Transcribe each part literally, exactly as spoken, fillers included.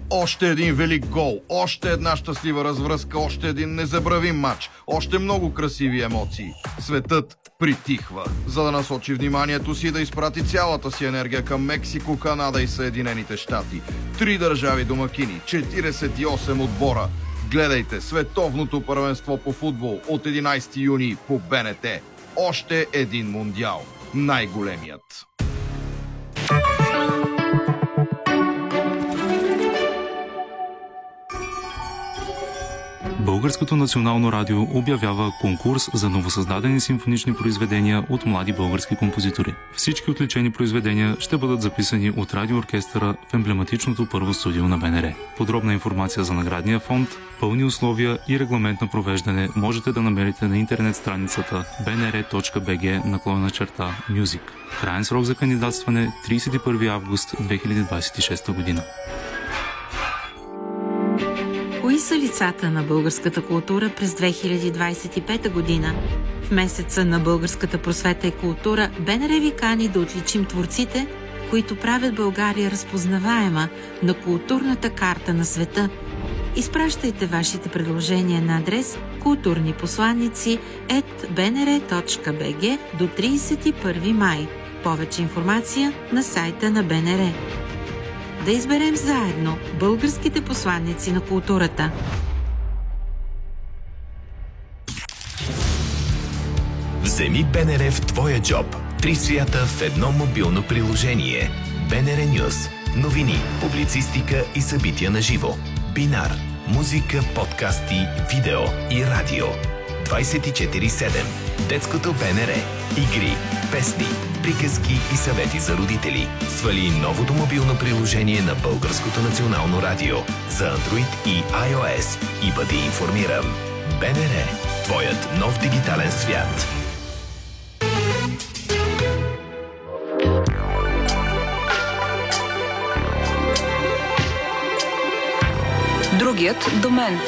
Още един велик гол, още една щастлива развръзка, още един незабравим матч, още много красиви емоции. Светът притихва, за да насочи вниманието си да изпрати цялата си енергия към Мексико, Канада и Съединените щати. Три държави домакини, четиридесет и осем отбора. Гледайте световното първенство по футбол от единайсети юни по Б Н Т. Още един мундиал. Най-големият. Българското национално радио обявява конкурс за новосъздадени симфонични произведения от млади български композитори. Всички отличени произведения ще бъдат записани от радиооркестъра в емблематичното първо студио на Б Н Р. Подробна информация за наградния фонд, пълни условия и регламент на провеждане можете да намерите на интернет страницата б н р точка б г наклонена черта Music. Краен срок за кандидатстване трийсет и първи август две хиляди двадесет и шеста година. Кои са лицата на българската култура през две хиляди двадесет и пета година? В месеца на българската просвета и култура Б Н Р ви кани да отличим творците, които правят България разпознаваема на културната карта на света. Изпращайте вашите предложения на адрес културни посланици ет б н р точка б г до трийсет и първи май. Повече информация на сайта на Б Н Р. Да изберем заедно българските посланици на културата. Вземи Б Н Р в твоя джоб. Три свята в едно мобилно приложение. Б Н Р Нюз. Новини, публицистика и събития на живо. Бинар. Музика, подкасти, видео и радио. двайсет и четири седем. Детското Б Н Р. Игри, песни, приказки и съвети за родители. Свали новото мобилно приложение на Българското национално радио за Android и iOS и бъди информиран. Б Н Р. Твоят нов дигитален свят. Другият до мен.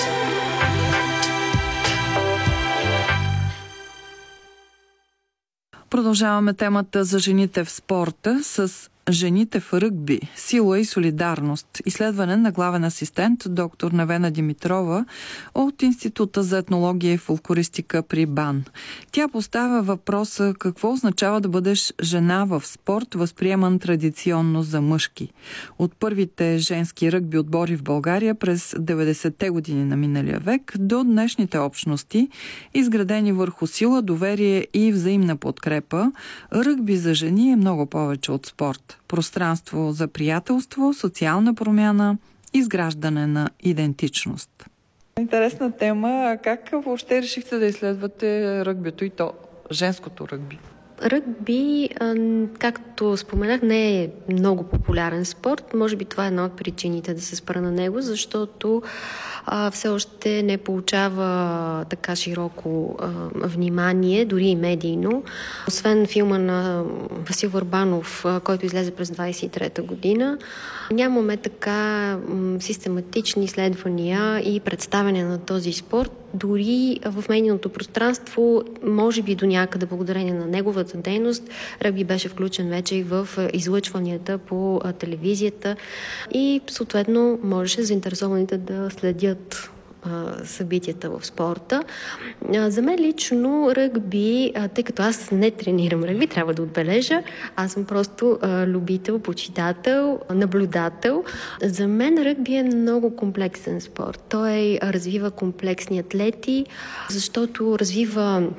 Продължаваме темата за жените в спорта с жените в ръгби, сила и солидарност. Изследване на главен асистент доктор Невена Димитрова от Института за етнология и фолклористика при БАН. Тя поставя въпроса какво означава да бъдеш жена в спорт, възприеман традиционно за мъжки. От първите женски ръгби отбори в България през деветдесетте години на миналия век до днешните общности, изградени върху сила, доверие и взаимна подкрепа, ръгби за жени е много повече от спорт. Пространство за приятелство, социална промяна, изграждане на идентичност. Интересна тема. Как въобще решихте да изследвате ръгбито и то женското ръгби? Ръгби, както споменах, не е много популярен спорт. Може би това е една от причините да се спра на него, защото а, все още не получава така широко а, внимание, дори и медийно. Освен филма на Васил Върбанов, а, който излезе през двадесет и трета година, нямаме така м, систематични изследвания и представяне на този спорт. Дори в медийното пространство, може би до някъде благодарение на неговата дейност, ръгби беше включен вече и в излъчванията по телевизията и съответно можеше заинтересованите да следят събитията в спорта. За мен лично ръгби, тъй като аз не тренирам ръгби, трябва да отбележа, аз съм просто любител, почитател, наблюдател. За мен ръгби е много комплексен спорт. Той развива комплексни атлети, защото развива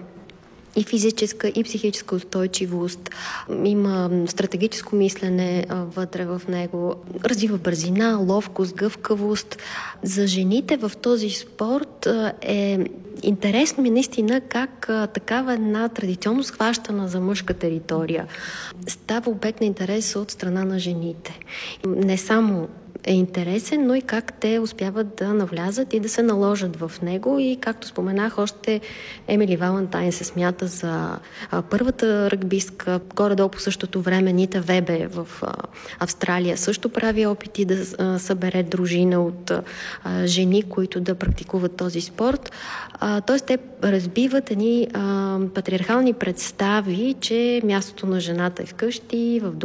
и физическа, и психическа устойчивост. Има стратегическо мислене а, вътре в него. Развива бързина, ловкост, гъвкавост. За жените в този спорт а, е интересно ми наистина как а, такава една традиционно схващана за мъжка територия става обект на интерес от страна на жените. Не само е интересен, но и как те успяват да навлязат и да се наложат в него. И както споменах, още Емили Валентайн се смята за а, първата ръгбистка. Горе-долу по същото време Нита Вебе в а, Австралия също прави опити да а, събере дружина от а, жени, които да практикуват този спорт. А, тоест те разбиват едни а, патриархални представи, че мястото на жената е вкъщи, в